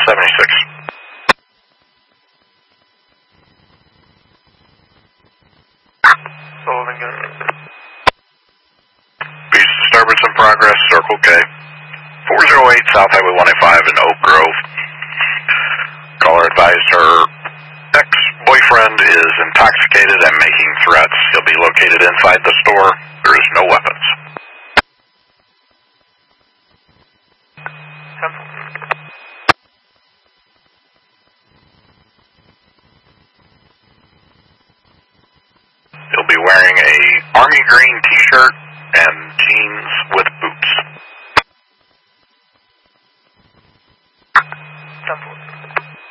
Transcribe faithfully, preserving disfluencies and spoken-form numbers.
seventy-six. Sullivan, good. Beach disturbance in progress, Circle K. four oh eight South Highway one eighty-five in Oak Grove. Caller advised her ex-boyfriend is intoxicated and making threats. He'll be located inside the store. There is no weapons. He'll be wearing a army green t-shirt and jeans